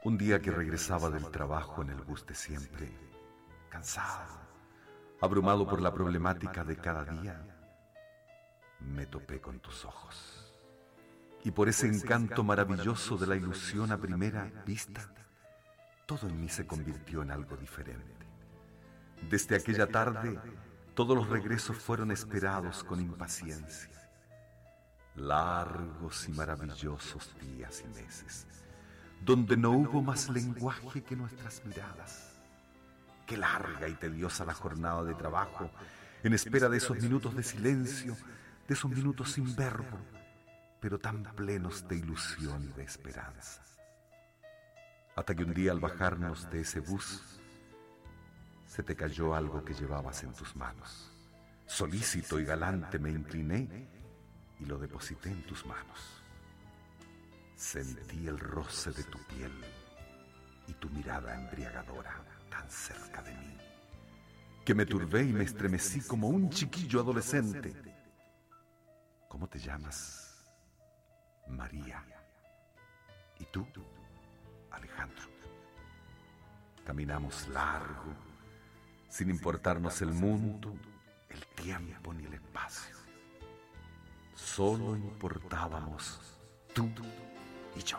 Un día que regresaba del trabajo en el bus de siempre, cansado, abrumado por la problemática de cada día, me topé con tus ojos. Y por ese encanto maravilloso de la ilusión a primera vista, todo en mí se convirtió en algo diferente. Desde aquella tarde, todos los regresos fueron esperados con impaciencia. Largos y maravillosos días y meses, donde no hubo más lenguaje que nuestras miradas. Qué larga y tediosa la jornada de trabajo, en espera de esos minutos de silencio, de esos minutos sin verbo, pero tan plenos de ilusión y de esperanza. Hasta que un día al bajarnos de ese bus, se te cayó algo que llevabas en tus manos. Solícito y galante me incliné y lo deposité en tus manos. Sentí el roce de tu piel y tu mirada embriagadora tan cerca de mí, que me turbé y me estremecí como un chiquillo adolescente. ¿Cómo te llamas? María. ¿Y tú? Alejandro. Caminamos largo, sin importarnos el mundo, el tiempo ni el espacio. Solo importábamos tú y yo.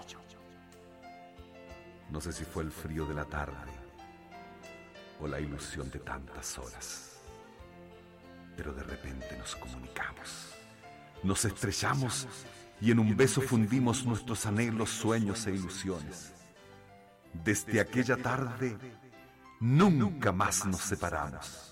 No sé si fue el frío de la tarde o la ilusión de tantas horas, pero de repente nos comunicamos, nos estrellamos y en un beso fundimos nuestros anhelos, sueños e ilusiones. Desde aquella tarde nunca más nos separamos.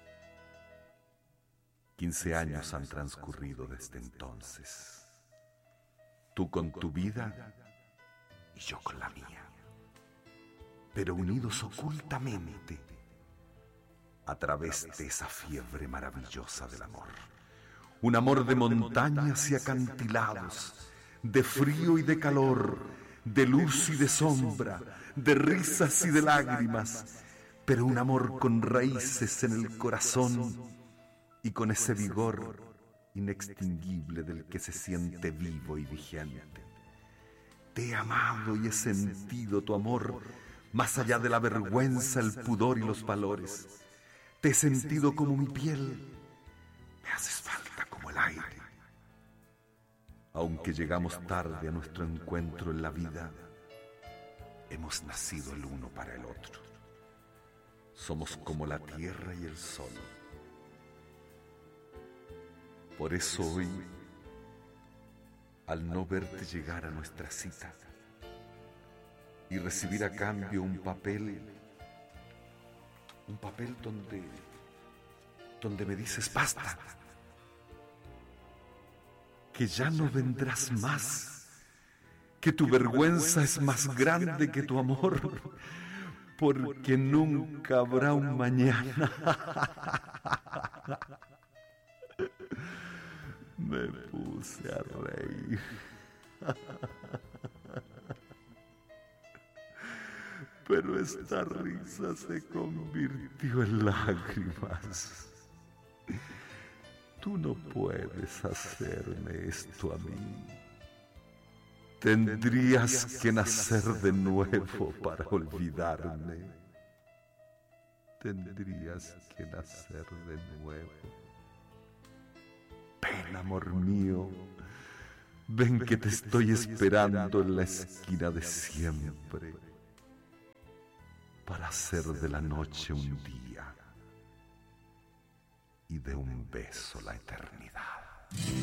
15 años han transcurrido desde entonces, tú con tu vida y yo con la mía, pero unidos ocultamente a través de esa fiebre maravillosa del amor. Un amor de montañas y acantilados, de frío y de calor, de luz y de sombra, de risas y de lágrimas, pero un amor con raíces en el corazón y con ese vigor inextinguible del que se siente vivo y vigente. Te he amado y he sentido tu amor más allá de la vergüenza, el pudor y los valores. Te he sentido como mi piel, me haces falta como el aire. Aunque llegamos tarde a nuestro encuentro en la vida, hemos nacido el uno para el otro. Somos como la tierra y el sol. Por eso hoy, al no verte llegar a nuestra cita y recibir a cambio un papel donde me dices basta, que ya no vendrás más, que tu vergüenza es más grande que tu amor, porque nunca habrá un mañana. Me puse a reír. Pero esta risa se convirtió en lágrimas. Tú no puedes hacerme esto a mí. Tendrías que nacer de nuevo para olvidarme. Tendrías que nacer de nuevo. Ven, amor mío, ven que te estoy esperando en la esquina de siempre, para hacer de la noche un día y de un beso la eternidad.